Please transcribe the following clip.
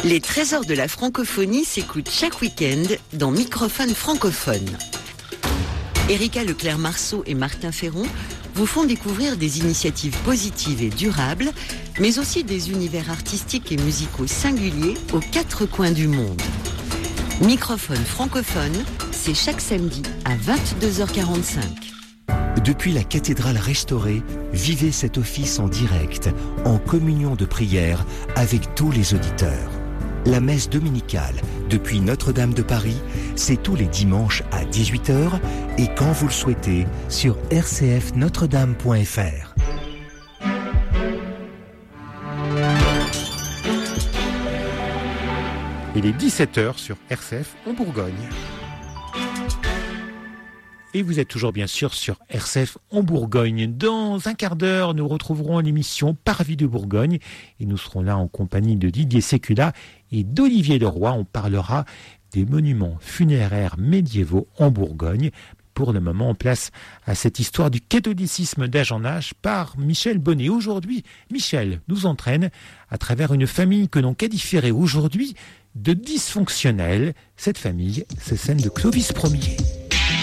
Les trésors de la francophonie s'écoutent chaque week-end dans Microphone francophone. Erika Leclerc-Marceau et Martin Ferron vous font découvrir des initiatives positives et durables, mais aussi des univers artistiques et musicaux singuliers aux quatre coins du monde. Microphone francophone, c'est chaque samedi à 22h45. Depuis la cathédrale restaurée, vivez cet office en direct, en communion de prière avec tous les auditeurs. La messe dominicale, depuis Notre-Dame de Paris, c'est tous les dimanches à 18h et quand vous le souhaitez sur rcfnotredame.fr. Il est 17h sur RCF en Bourgogne. Et vous êtes toujours bien sûr sur RCF en Bourgogne. Dans un quart d'heure, nous retrouverons l'émission Parvis de Bourgogne et nous serons là en compagnie de Didier Sécula et d'Olivier Leroy. On parlera des monuments funéraires médiévaux en Bourgogne. Pour le moment, on place à cette histoire du catholicisme d'âge en âge par Michel Bonnet. Aujourd'hui, Michel nous entraîne à travers une famille que l'on qualifierait aujourd'hui de dysfonctionnelle. Cette famille, c'est celle de Clovis Ier.